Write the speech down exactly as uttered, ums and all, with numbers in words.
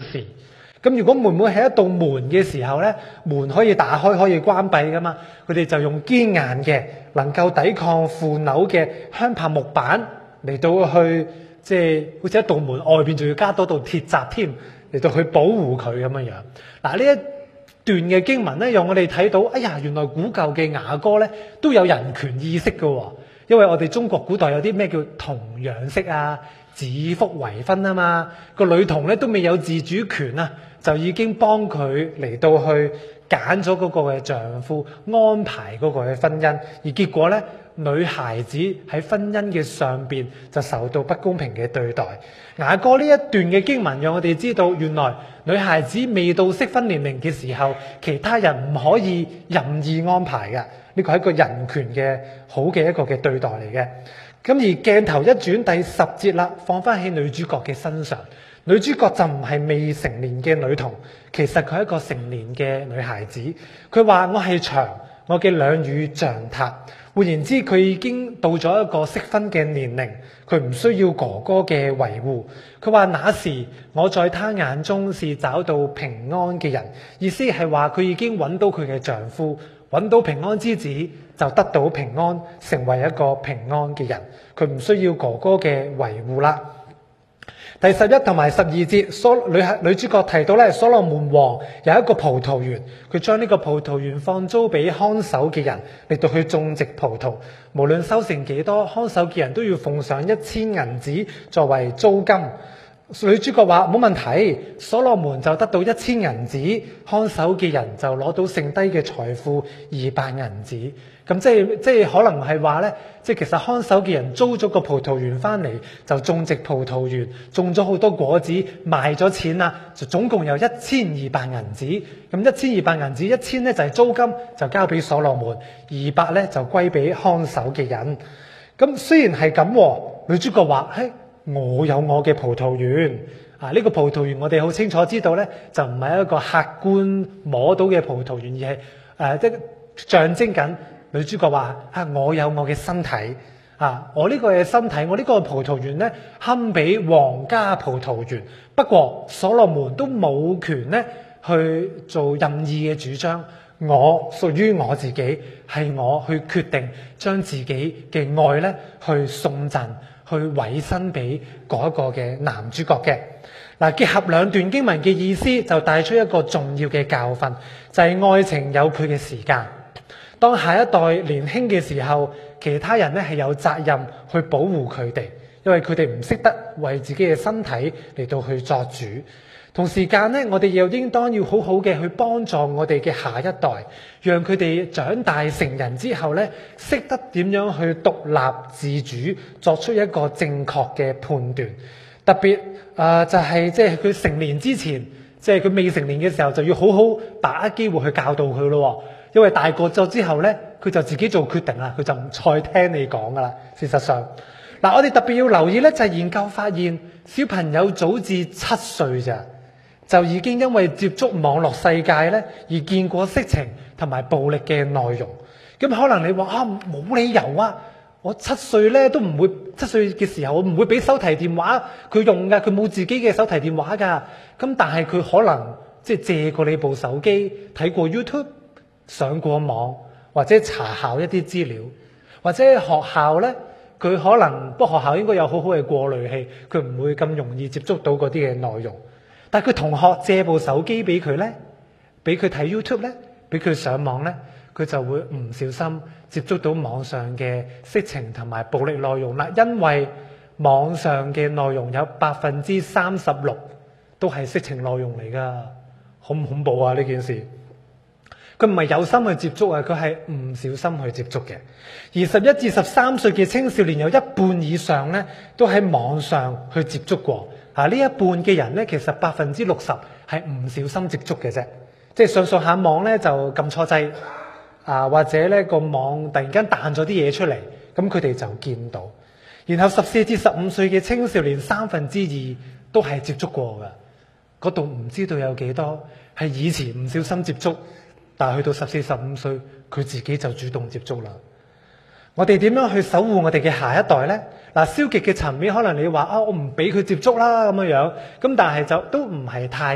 事。咁如果妹妹係一道門嘅時候咧，門可以打開可以關閉噶嘛，佢哋就用堅硬嘅能夠抵抗腐朽嘅香柏木板嚟到去，即係好似一道門外邊仲要加多道鐵閘添，嚟到去保護佢咁樣樣。嗱，呢一段嘅經文咧，讓我哋睇到，哎呀，原來古舊嘅雅歌咧都有人權意識嘅。因為我哋中國古代有啲咩叫童養媳啊、指腹為婚啊嘛，個女童咧都未有自主權啊，就已經幫佢嚟到去揀咗嗰個嘅丈夫，安排嗰個嘅婚姻，而結果咧，女孩子喺婚姻嘅上邊就受到不公平嘅對待。雅歌呢一段嘅經文讓我哋知道，原來女孩子未到適婚年齡嘅時候，其他人唔可以任意安排嘅。呢個係一個人權嘅好嘅一個嘅對待嚟嘅。咁而鏡頭一轉第十節啦，放翻喺女主角嘅身上，女主角就唔係未成年嘅女童，其實佢係一個成年嘅女孩子。佢話我係牆，我嘅兩乳像塔。換言之，佢已經到咗一個適婚嘅年齡，佢唔需要哥哥嘅維護。佢話那時我在他眼中是找到平安嘅人，意思係話佢已經揾到佢嘅丈夫。揾到平安之子就得到平安，成為一個平安嘅人，佢唔需要哥哥嘅維護啦。第十一同埋十二節，所女女主角提到咧，所羅門王有一個葡萄園，佢將呢個葡萄園放租俾看守嘅人嚟到去種植葡萄，無論收成幾多，看守嘅人都要奉上一千銀子作為租金。女主角話冇問題，所羅門就得到一千銀子，看守嘅人就攞到剩低嘅財富二百銀子。咁即係即係可能係話咧，即係其實看守嘅人租咗個葡萄園翻嚟，就種植葡萄園，種咗好多果子，賣咗錢啦，就總共有一千二百銀子。咁一千二百銀子，一千咧就係租金，就交俾所羅門；二百咧就歸俾看守嘅人。咁雖然係咁，女主角話：嘿。我有我嘅葡萄園啊！呢、這個葡萄園我哋好清楚知道呢，就唔係一個客觀摸到嘅葡萄園，而係誒、呃、即象徵緊女主角話：啊，我有我嘅身體啊！我呢個嘅身體，我呢個葡萄園呢，堪比皇家葡萄園。不過所羅門都冇權呢去做任意嘅主張，我屬於我自己，係我去決定將自己嘅愛呢去送贈。去委身俾嗰一個嘅男主角嘅。嗱，結合兩段經文嘅意思，就帶出一個重要嘅教訓，就係、是、愛情有佢嘅時間。當下一代年輕嘅時候，其他人咧係有責任去保護佢哋，因為佢哋唔識得為自己嘅身體嚟到去作主。同時間咧，我哋又應當要好好嘅去幫助我哋嘅下一代，讓佢哋長大成人之後咧，識得點樣去獨立自主，作出一個正確嘅判斷。特別誒、呃、就係即係佢成年之前，即係佢未成年嘅時候，就要好好把握機會去教導佢咯。因為大個咗之後咧，佢就自己做決定啦，佢就唔再聽你講噶啦。事實上，嗱、呃、我哋特別要留意咧，就係、是、研究發現，小朋友早至七歲咋，就已經因為接觸網絡世界咧，而見過色情同埋暴力嘅內容。咁可能你話啊，冇理由啊，我七歲咧都唔會，七歲嘅時候我唔會俾手提電話佢用噶，佢冇自己嘅手提電話噶。咁但係佢可能即係借過你部手機，睇過 YouTube， 上過網，或者查考一啲資料，或者學校咧，佢可能不過學校應該有好好嘅過濾器，佢唔會咁容易接觸到嗰啲嘅內容。但係佢同學借部手機俾佢咧，俾佢睇 YouTube 咧，俾佢上網咧，佢就會唔小心接觸到網上嘅色情同埋暴力內容啦。因為網上嘅內容有百分之三十六都係色情內容嚟噶，恐唔恐怖啊？呢件事，佢唔係有心去接觸啊，佢係唔小心去接觸嘅。而十一至十三歲嘅青少年有一半以上咧，都喺網上去接觸過。啊！呢一半嘅人咧，其實百分之六十係唔小心接觸嘅啫，即係上上下網咧就撳錯掣啊，或者咧個網突然間彈咗啲嘢出嚟，咁佢哋就見到。然後十四至十五歲嘅青少年三分之二都係接觸過嘅，嗰度唔知道有幾多係以前唔小心接觸，但係去到十四、十五歲，佢自己就主動接觸啦。我哋點樣去守護我哋嘅下一代呢？嗱，消極嘅層面可能你話啊，我唔俾佢接觸啦咁樣樣，咁但係就都唔係太